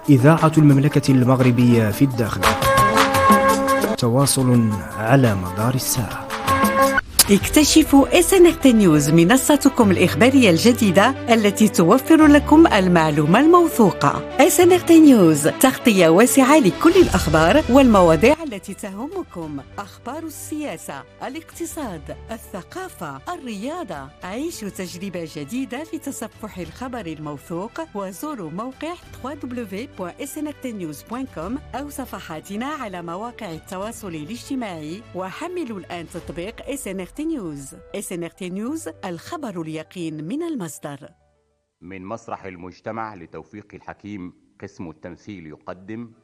إذاعة المملكة المغربية في الداخل. تواصل على مدار الساعة. اكتشفوا SNRT News، منصتكم الإخبارية الجديدة التي توفر لكم المعلومة الموثوقة. SNRT News، تغطية واسعة لكل الأخبار والمواضيع التي تهمكم. أخبار السياسة، الاقتصاد، الثقافة، الرياضة. عيشوا تجربة جديدة في تصفح الخبر الموثوق، وزوروا موقع www.snrtnews.com أو صفحاتنا على مواقع التواصل الاجتماعي، وحملوا الآن تطبيق SNRT News. SNRT News، الخبر اليقين من المصدر. من مسرح المجتمع لتوفيق الحكيم قسم التمثيل يقدم